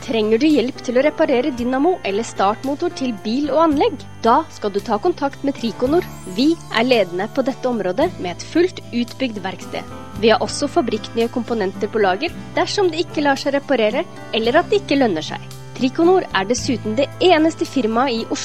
Trenger du hjelp til å reparere dynamo eller startmotor til bil og anlegg? Da skal du ta kontakt med Trikonor. Vi ledende på dette området med et fullt utbygd verksted. Vi har også fabrikknye komponenter på lager dersom det ikke lar seg reparere eller at det ikke lønner seg. Trikonor dessuten det eneste firmaet i Oslo